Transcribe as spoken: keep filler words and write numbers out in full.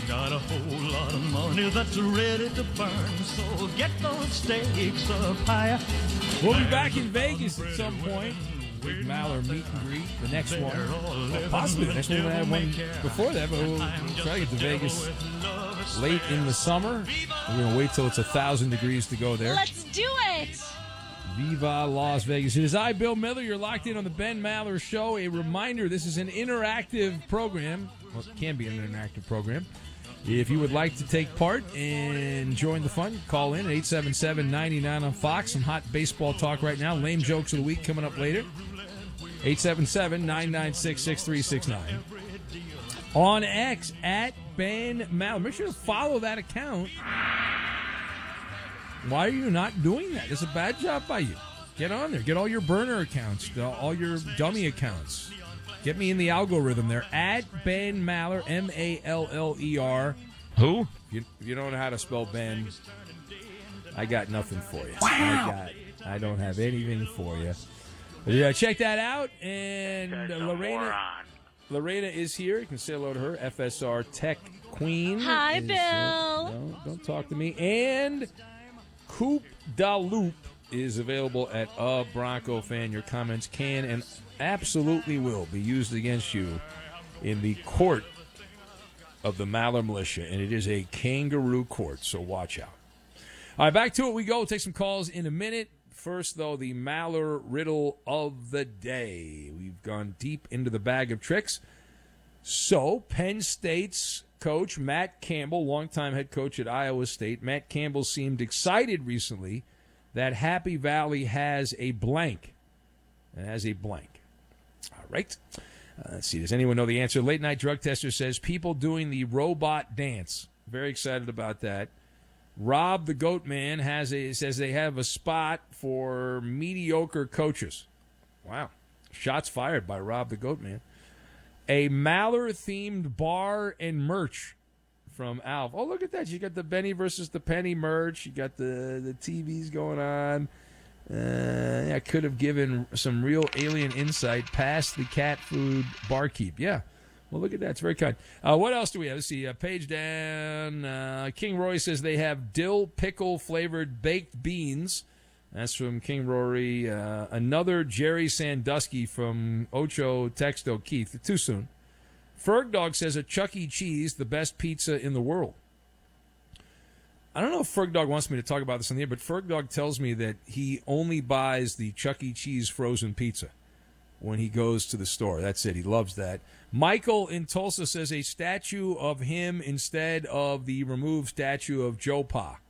Got a whole lot of money that's ready to burn, so get those stakes up higher. We'll be back in Vegas at some point. Big Maller meet and greet. The next one, well, possibly the next one. I had one before that, but we'll try to get to Vegas late in the summer. We're going to wait till it's a thousand degrees to go there. Let's do it! Viva Las Vegas. It is I, Bill Miller. You're locked in on the Ben Maller Show. A reminder, this is an interactive program. Well, it can be an interactive program. If you would like to take part and join the fun, call in at eight seven seven, nine nine on Fox. Some hot baseball talk right now. Lame jokes of the week coming up later. eight seven seven, nine nine six, six three six nine. On X, at Ben Maller. Make sure to follow that account. Why are you not doing that? It's a bad job by you. Get on there. Get all your burner accounts, all your dummy accounts. Get me in the algorithm there. At Ben Maller, M A L L E R. Who? If you, if you don't know how to spell Ben, I got nothing for you. Wow. I, got, I don't have anything for you. Yeah, check that out. And uh, Lorena, Lorena is here. You can say hello to her. F S R Tech Queen. Hi, is, Bill. Uh, no, don't talk to me. And Coop da Loop is available at A Bronco Fan. Your comments can and absolutely will be used against you in the court of the Maller Militia, and it is a kangaroo court, so watch out. All right, back to it we go. We'll take some calls in a minute. First, though, the Maller riddle of the day. We've gone deep into the bag of tricks. So, Penn State's coach, Matt Campbell, longtime head coach at Iowa State, Matt Campbell seemed excited recently that Happy Valley has a blank. It has a blank. All right. Uh, let's see. Does anyone know the answer? Late Night Drug Tester says people doing the robot dance. Very excited about that. Rob the Goat Man has a says they have a spot for mediocre coaches. Wow. Shots fired by Rob the Goat Man. A Maller-themed bar and merch from Alf. Oh, look at that. You got the Benny versus the Penny merch. You got the, the T Vs going on. Uh, I could have given some real alien insight past the cat food barkeep. Yeah. Well, look at that. It's very kind. Uh, what else do we have? Let's see. Uh, page down. Uh, King Roy says they have dill pickle flavored baked beans. That's from King Rory. Uh, another Jerry Sandusky from Ocho Texto Keith. Too soon. Ferg Dog says a Chuck E. Cheese, the best pizza in the world. I don't know if Ferg Dog wants me to talk about this on the air, but Ferg Dog tells me that he only buys the Chuck E. Cheese frozen pizza when he goes to the store. That's it. He loves that. Michael in Tulsa says a statue of him instead of the removed statue of Joe Pa.